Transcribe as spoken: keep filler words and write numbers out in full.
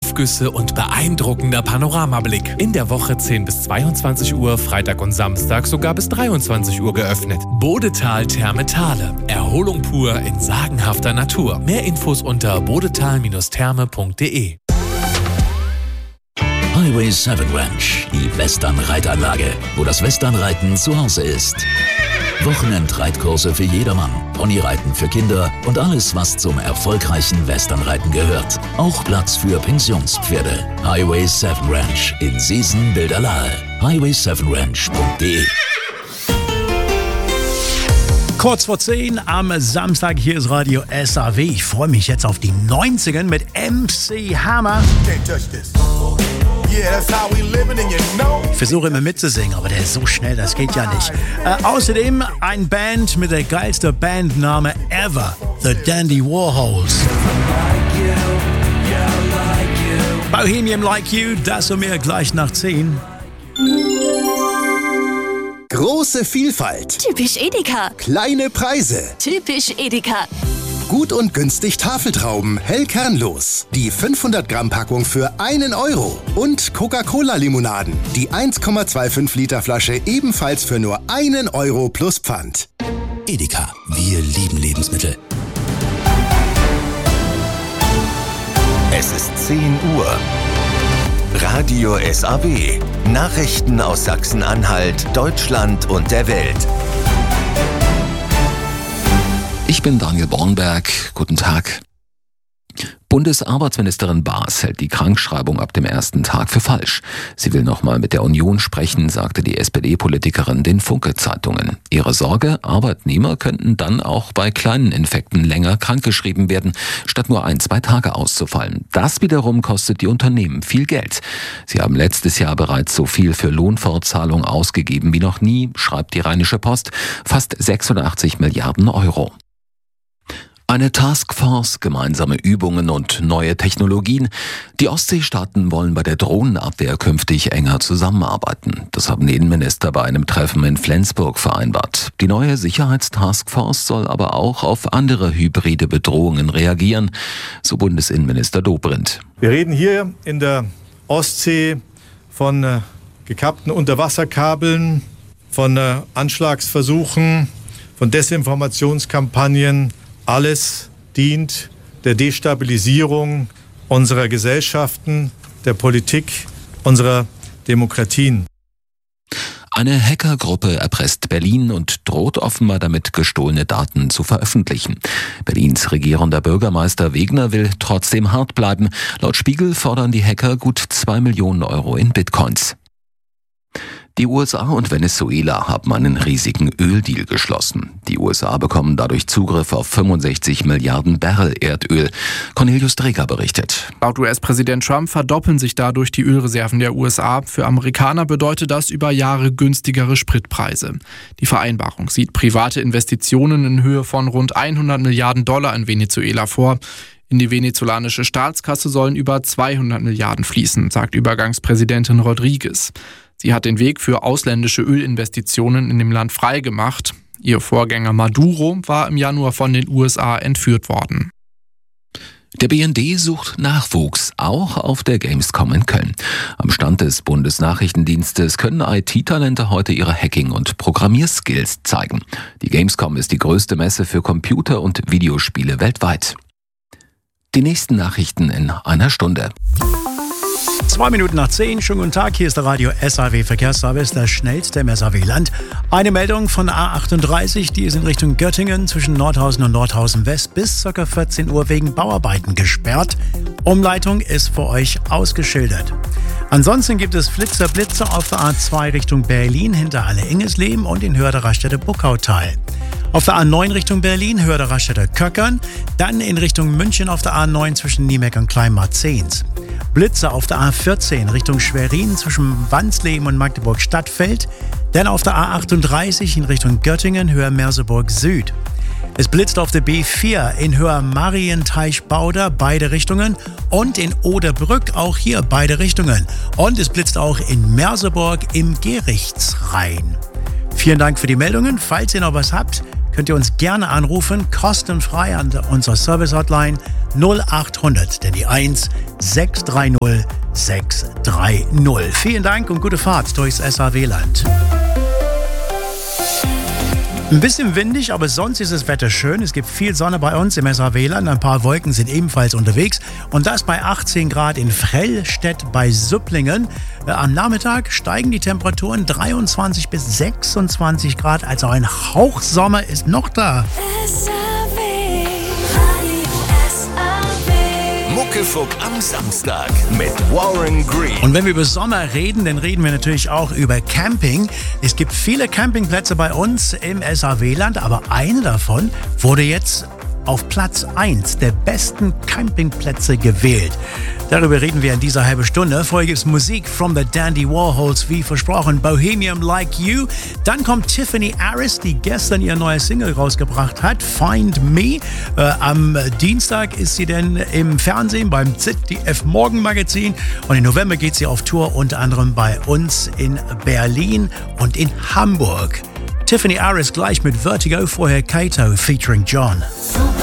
Aufgüsse und beeindruckender Panoramablick. In der Woche zehn bis zweiundzwanzig Uhr, Freitag und Samstag sogar bis dreiundzwanzig Uhr geöffnet. Bodetal Therme Thale. Erholung pur in sagenhafter Natur. Mehr Infos unter bodetal Therme punkt de. Highway sieben Ranch, die Western-Reitanlage, wo das Westernreiten zu Hause ist. Wochenendreitkurse für jedermann, Ponyreiten für Kinder und alles, was zum erfolgreichen Westernreiten gehört. Auch Platz für Pensionspferde. Highway sieben Ranch in Seesen-Bilderlahe. highway sieben ranch punkt de. Kurz vor zehn am Samstag, hier ist Radio S A W. Ich freue mich jetzt auf die neunziger mit M C Hammer. Ich versuche immer mitzusingen, aber der ist so schnell, das geht ja nicht. Äh, außerdem ein Band mit der geilste Bandname ever, The Dandy Warhols. Bohemian Like You, das und mehr gleich nach zehn. Große Vielfalt. Typisch Edeka. Kleine Preise. Typisch Edeka. Gut und günstig Tafeltrauben, hell kernlos. Die fünfhundert Gramm Packung für einen Euro. Und Coca-Cola-Limonaden. Die eins Komma fünfundzwanzig Liter Flasche ebenfalls für nur einen Euro plus Pfand. Edeka, wir lieben Lebensmittel. Es ist zehn Uhr. Radio S A W. Nachrichten aus Sachsen-Anhalt, Deutschland und der Welt. Ich bin Daniel Bornberg. Guten Tag. Bundesarbeitsministerin Baas hält die Krankschreibung ab dem ersten Tag für falsch. Sie will nochmal mit der Union sprechen, sagte die S P D-Politikerin den Funke-Zeitungen. Ihre Sorge, Arbeitnehmer könnten dann auch bei kleinen Infekten länger krankgeschrieben werden, statt nur ein, zwei Tage auszufallen. Das wiederum kostet die Unternehmen viel Geld. Sie haben letztes Jahr bereits so viel für Lohnfortzahlung ausgegeben wie noch nie, schreibt die Rheinische Post, fast sechsundachtzig Milliarden Euro. Eine Taskforce, gemeinsame Übungen und neue Technologien. Die Ostseestaaten wollen bei der Drohnenabwehr künftig enger zusammenarbeiten. Das haben die Innenminister bei einem Treffen in Flensburg vereinbart. Die neue Sicherheitstaskforce soll aber auch auf andere hybride Bedrohungen reagieren, so Bundesinnenminister Dobrindt. Wir reden hier in der Ostsee von äh, gekappten Unterwasserkabeln, von äh, Anschlagsversuchen, von Desinformationskampagnen. Alles dient der Destabilisierung unserer Gesellschaften, der Politik, unserer Demokratien. Eine Hackergruppe erpresst Berlin und droht offenbar damit, gestohlene Daten zu veröffentlichen. Berlins regierender Bürgermeister Wegner will trotzdem hart bleiben. Laut Spiegel fordern die Hacker gut zwei Millionen Euro in Bitcoins. Die U S A und Venezuela haben einen riesigen Öldeal geschlossen. Die U S A bekommen dadurch Zugriff auf fünfundsechzig Milliarden Barrel Erdöl. Cornelius Dreger berichtet. Laut U S-Präsident Trump verdoppeln sich dadurch die Ölreserven der U S A. Für Amerikaner bedeutet das über Jahre günstigere Spritpreise. Die Vereinbarung sieht private Investitionen in Höhe von rund hundert Milliarden Dollar in Venezuela vor. In die venezolanische Staatskasse sollen über zweihundert Milliarden fließen, sagt Übergangspräsidentin Rodriguez. Sie hat den Weg für ausländische Ölinvestitionen in dem Land freigemacht. Ihr Vorgänger Maduro war im Januar von den U S A entführt worden. Der B N D sucht Nachwuchs, auch auf der Gamescom in Köln. Am Stand des Bundesnachrichtendienstes können I T-Talente heute ihre Hacking- und Programmierskills zeigen. Die Gamescom ist die größte Messe für Computer- und Videospiele weltweit. Die nächsten Nachrichten in einer Stunde. Zwei Minuten nach zehn, schönen guten Tag, hier ist der Radio S A W Verkehrsservice, das schnellste im S A W-Land. Eine Meldung von A achtunddreißig, die ist in Richtung Göttingen zwischen Nordhausen und Nordhausen West bis ca. vierzehn Uhr wegen Bauarbeiten gesperrt. Umleitung ist für euch ausgeschildert. Ansonsten gibt es Flitzer Blitzer auf der A zwei Richtung Berlin hinter Halle-Ingesleben und in Hörder Raststätte Buckautal. Auf der A neun Richtung Berlin, Hörder Raststätte Köckern, dann in Richtung München auf der A neun zwischen Niemeck und Kleinmarzehns. Blitzer auf der A vierzehn Richtung Schwerin zwischen Wansleben und Magdeburg-Stadtfeld, dann auf der A achtunddreißig in Richtung Göttingen, Höher Merseburg Süd. Es blitzt auf der B vier in Höher Marienteich-Bauder, beide Richtungen, und in Oderbrück auch hier beide Richtungen. Und es blitzt auch in Merseburg im Gerichtsrhein. Vielen Dank für die Meldungen. Falls ihr noch was habt, könnt ihr uns gerne anrufen, kostenfrei an unserer Service-Hotline null achthundert, denn die eins sechs drei null sechs drei null. Vielen Dank und gute Fahrt durchs S A W-Land. Ein bisschen windig, aber sonst ist das Wetter schön. Es gibt viel Sonne bei uns im S A W-Land. Ein paar Wolken sind ebenfalls unterwegs. Und das bei achtzehn Grad in Frellstedt bei Supplingen. Am Nachmittag steigen die Temperaturen dreiundzwanzig bis sechsundzwanzig Grad. Also ein Hauch Sommer ist noch da. Muckefuck am Samstag mit Warren Green. Und wenn wir über Sommer reden, dann reden wir natürlich auch über Camping. Es gibt viele Campingplätze bei uns im S A W-Land, aber eine davon wurde jetzt auf Platz eins der besten Campingplätze gewählt. Darüber reden wir in dieser halben Stunde. Vorher gibt es Musik from the Dandy Warhols, wie versprochen, Bohemian Like You. Dann kommt Tiffany Harris, die gestern ihr neues Single rausgebracht hat, Find Me. Äh, am Dienstag ist sie dann im Fernsehen beim Z D F Morgenmagazin. Und im November geht sie auf Tour, unter anderem bei uns in Berlin und in Hamburg. Tiffany Harris gleich mit Vertigo, vorher Kato featuring John.